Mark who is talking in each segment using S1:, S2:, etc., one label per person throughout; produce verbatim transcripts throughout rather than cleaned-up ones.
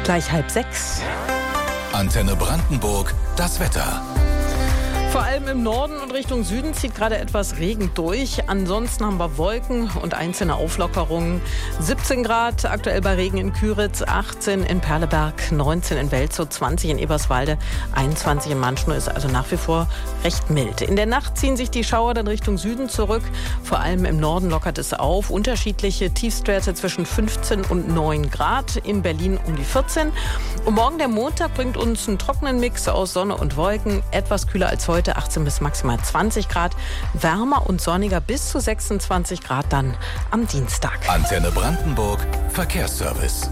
S1: Gleich halb sechs.
S2: Antenne Brandenburg, das Wetter.
S1: Vor allem im Norden und Richtung Süden zieht gerade etwas Regen durch. Ansonsten haben wir Wolken und einzelne Auflockerungen. siebzehn Grad aktuell bei Regen in Küritz, achtzehn in Perleberg, neunzehn in Welzow, zwanzig in Eberswalde, einundzwanzig in Manschnow, ist also nach wie vor recht mild. In der Nacht ziehen sich die Schauer dann Richtung Süden zurück. Vor allem im Norden lockert es auf. Unterschiedliche Tiefstwerte zwischen fünfzehn und neun Grad. In Berlin um die vierzehn. Und morgen der Montag bringt uns einen trockenen Mix aus Sonne und Wolken. Etwas kühler als heute. Heute achtzehn bis maximal zwanzig Grad, wärmer und sonniger bis zu sechsundzwanzig Grad dann am Dienstag.
S2: Antenne Brandenburg, Verkehrsservice.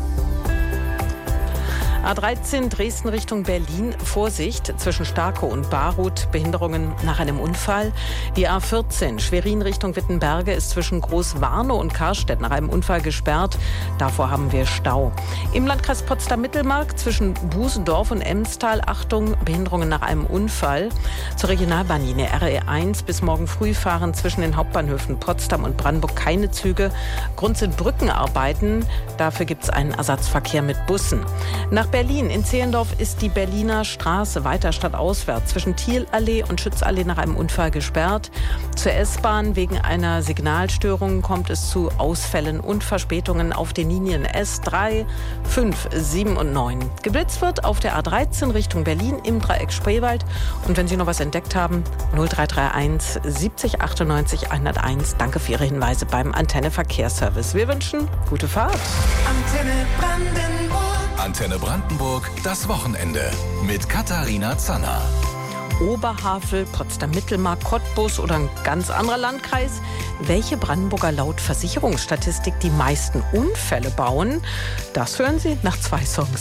S1: A dreizehn Dresden Richtung Berlin, Vorsicht zwischen Starkow und Baruth, Behinderungen nach einem Unfall. Die A vierzehn Schwerin Richtung Wittenberge ist zwischen Großwarnow und Karstedt nach einem Unfall gesperrt. Davor haben wir Stau. Im Landkreis Potsdam-Mittelmark zwischen Busendorf und Emstal, Achtung, Behinderungen nach einem Unfall. Zur Regionalbahnlinie R E eins bis morgen früh fahren zwischen den Hauptbahnhöfen Potsdam und Brandenburg keine Züge. Grund sind Brückenarbeiten. Dafür gibt es einen Ersatzverkehr mit Bussen. Nach Berlin. In Zehlendorf ist die Berliner Straße weiter stadtauswärts zwischen Thielallee und Schützallee nach einem Unfall gesperrt. Zur S-Bahn wegen einer Signalstörung kommt es zu Ausfällen und Verspätungen auf den Linien S drei, fünf, sieben und neun. Geblitzt wird auf der A dreizehn Richtung Berlin im Dreieck Spreewald. Und wenn Sie noch was entdeckt haben, null drei drei eins siebzig achtundneunzig hunderteins. Danke für Ihre Hinweise beim Antenne Verkehrsservice. Wir wünschen gute Fahrt.
S3: Antenne Brandenburg.
S2: Antenne Brandenburg, das Wochenende mit Katharina Zanner.
S1: Oberhavel, Potsdam-Mittelmark, Cottbus oder ein ganz anderer Landkreis. Welche Brandenburger laut Versicherungsstatistik die meisten Unfälle bauen, das hören Sie nach zwei Songs.